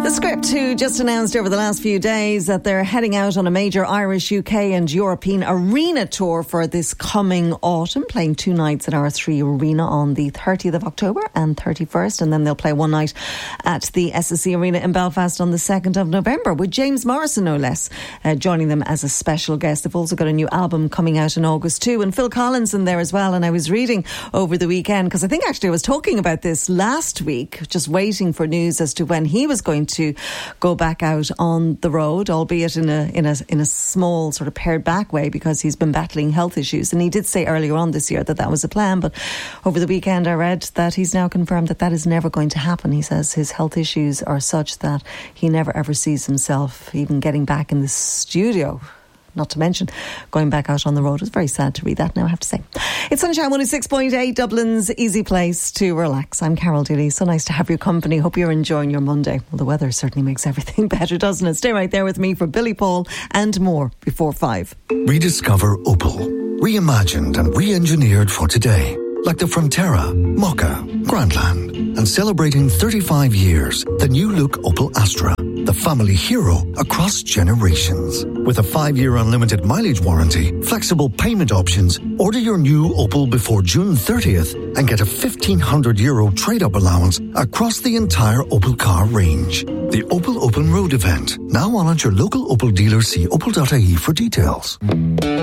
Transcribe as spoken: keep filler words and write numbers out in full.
The Script, who just announced over the last few days that they're heading out on a major Irish, U K and European arena tour for this coming autumn, playing two nights at R three Arena on the thirtieth of October and thirty-first, and then they'll play one night at the S S E Arena in Belfast on the second of November, with James Morrison, no less, uh, joining them as a special guest. They've also got a new album coming out in August too, and Phil Collins in there as well. And I was reading over the weekend, because I think actually I was talking about this last week, just waiting for news as to when he was going to to go back out on the road, albeit in a in a in a small sort of pared back way, because he's been battling health issues. And he did say earlier on this year that that was a plan, but over the weekend I read that he's now confirmed that that is never going to happen. He says his health issues are such that he never ever sees himself even getting back in the studio, not to mention going back out on the road. It was very sad to read that now, I have to say. It's Sunshine one oh six point eight, Dublin's easy place to relax. I'm Carol Dooley. So nice to have your company. Hope you're enjoying your Monday. Well, the weather certainly makes everything better, doesn't it? Stay right there with me for Billy Paul and more before five. Rediscover Opel. Reimagined and re-engineered for today. Like the Frontera, Mokka, Grandland. And celebrating thirty-five years, the new look Opel Astra. The family hero across generations. With a five-year unlimited mileage warranty, flexible payment options, order your new Opel before June thirtieth and get a fifteen hundred euro trade-up allowance across the entire Opel car range. The Opel Open Road event, now on at your local Opel dealer. See opel dot I E for details.